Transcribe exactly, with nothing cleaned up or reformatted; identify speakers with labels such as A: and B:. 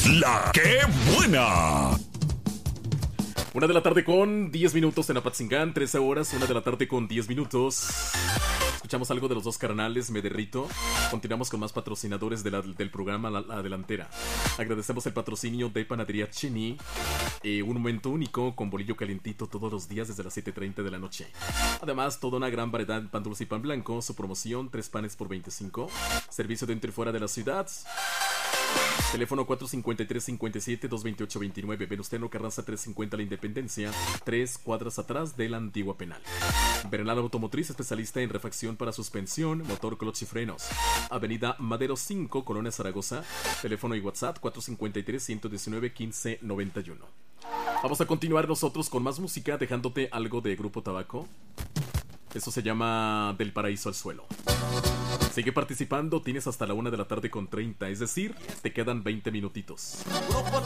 A: La que buena.
B: Una de la tarde con diez minutos en Apatzingán, trece horas, una de la tarde con diez minutos. Escuchamos algo de los dos carnales, Me Derrito. Continuamos con más patrocinadores de la, del programa la, la Delantera. Agradecemos el patrocinio de Panadería Chini. Eh, un momento único con bolillo calientito todos los días desde las siete treinta de la noche. Además, toda una gran variedad de pan dulce y pan blanco. Su promoción, tres panes por veinticinco. Servicio dentro y fuera de la ciudad. Teléfono cuatro cinco tres, cinco siete, dos dos ocho, dos nueve. Venustiano Carranza trescientos cincuenta La Independencia, tres cuadras atrás de la antigua penal. Bernal Automotriz, especialista en refacción para suspensión, motor, clutch y frenos. Avenida Madero cinco, Colonia Zaragoza. Teléfono y WhatsApp cuatro cinco tres, uno uno nueve, uno cinco nueve uno. Vamos a continuar nosotros con más música, dejándote algo de Grupo Tabaco. Eso se llama Del Paraíso al Suelo. Sigue participando, tienes hasta la una de la tarde con treinta, es decir, te quedan veinte minutitos.
C: Grupo